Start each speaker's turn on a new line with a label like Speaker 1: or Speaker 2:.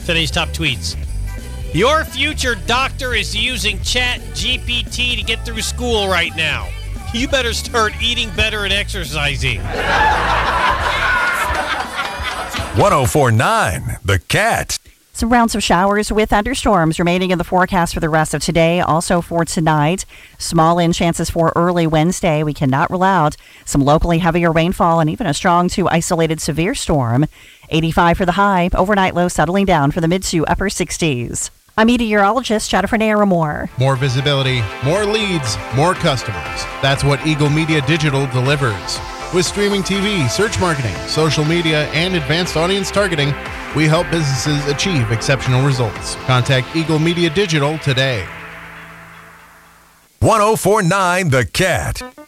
Speaker 1: Today's top tweets. Your future doctor is using Chat GPT to get through school right now. You better start eating better and exercising.
Speaker 2: 104.9 The Cat.
Speaker 3: Some rounds of showers with thunderstorms remaining in the forecast for the rest of today. Also for tonight, small in chances for early Wednesday. We cannot rule out some locally heavier rainfall and even a strong to isolated severe storm. 85 for the high. Overnight low settling down for the mid to upper 60s. I'm meteorologist Jennifer Naramore.
Speaker 4: More visibility, more leads, more customers. That's what Eagle Media Digital delivers. With streaming TV, search marketing, social media, and advanced audience targeting, we help businesses achieve exceptional results. Contact Eagle Media Digital today.
Speaker 2: 104.9 The Cat.